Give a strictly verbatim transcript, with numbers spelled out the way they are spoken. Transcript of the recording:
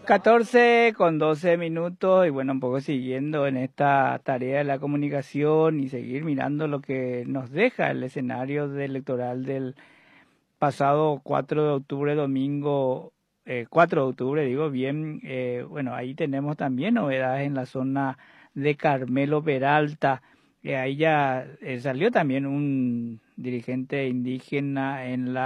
catorce con doce minutos y bueno, un poco siguiendo en esta tarea de la comunicación y seguir mirando lo que nos deja el escenario de electoral del pasado cuatro de octubre, domingo, eh, cuatro de octubre, digo bien, eh, bueno, ahí tenemos también novedades en la zona de Carmelo Peralta. Eh, ahí ya eh, salió también un dirigente indígena en la